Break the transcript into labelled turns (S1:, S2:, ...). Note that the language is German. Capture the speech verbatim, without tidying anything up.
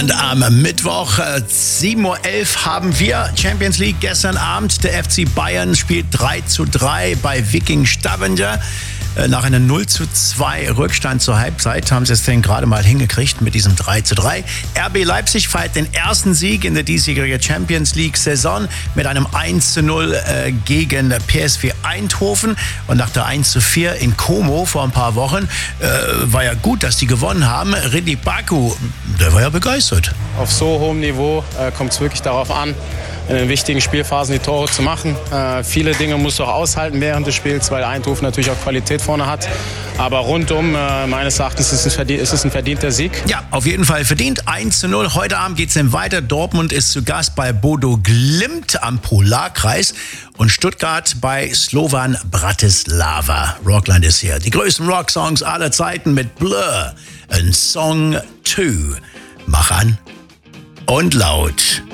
S1: Und am Mittwoch, äh, sieben Uhr elf, haben wir Champions League gestern Abend. Der F C Bayern spielt drei zu drei bei Viking Stavanger. Äh, nach einem null zu zwei Rückstand zur Halbzeit haben sie es denn gerade mal hingekriegt mit diesem drei zu drei. R B Leipzig feiert den ersten Sieg in der diesjährigen Champions League-Saison mit einem eins zu null äh, gegen P S V Eindhoven. Und nach der eins zu vier in Como vor ein paar Wochen äh, war ja gut, dass die gewonnen haben. Ridley Baku, der war ja begeistert.
S2: Auf so hohem Niveau äh, kommt es wirklich darauf an, in den wichtigen Spielphasen die Tore zu machen. Äh, viele Dinge musst du auch aushalten während des Spiels, weil Eindhoven natürlich auch Qualität vorne hat. Aber rundum, äh, meines Erachtens, ist es, ein ist es ein verdienter Sieg.
S1: Ja, auf jeden Fall verdient. eins zu null. Heute Abend geht es dann weiter. Dortmund ist zu Gast bei Bodo Glimt am Polarkreis. Und Stuttgart bei Slovan Bratislava. Rockland ist hier. Die größten Rocksongs aller Zeiten mit Blur. Ein Song zwei. Mach an und laut.